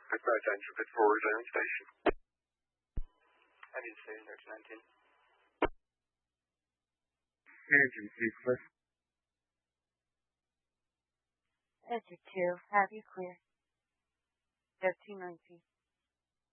Goodbye, danger, good forward and station. I need to say 19. Engine sequence. Enter 2, have you clear. 1519.